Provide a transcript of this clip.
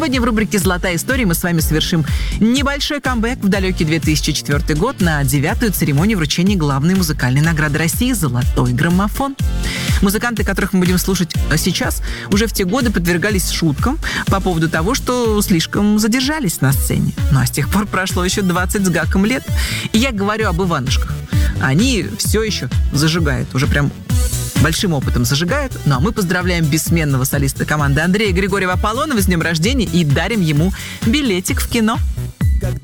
Сегодня в рубрике «Золотая история» мы с вами совершим небольшой камбэк в далекий 2004 год на 9-ю церемонию вручения главной музыкальной награды России «Золотой граммофон». Музыканты, которых мы будем слушать сейчас, уже в те годы подвергались шуткам по поводу того, что слишком задержались на сцене. Ну а с тех пор прошло еще 20 с гаком лет. И я говорю об Иванушках. Они все еще зажигают, уже прям большим опытом зажигают. Ну а мы поздравляем бессменного солиста команды Андрея Григорьева-Аполлонова с днем рождения и дарим ему билетик в кино.